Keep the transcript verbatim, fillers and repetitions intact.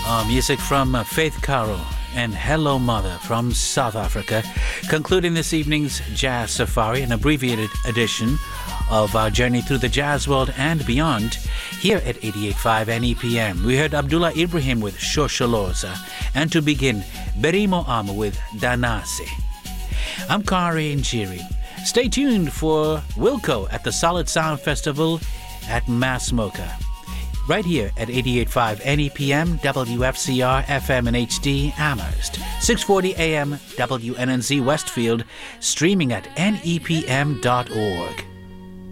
Uh, music from uh, Faith Carroll and Hello Mother from South Africa, concluding this evening's Jazz Safari, an abbreviated edition of our journey through the jazz world and beyond, here at eighty-eight point five N E P M. We heard Abdullah Ibrahim with Shosholoza, and to begin, Berimo Ama with Danase. I'm Kari Njiri. Stay tuned for Wilco at the Solid Sound Festival at Massmoka, right here at eighty-eight point five N E P M, W F C R, F M and H D, Amherst, six forty A M, W N N Z Westfield, streaming at N E P M dot org.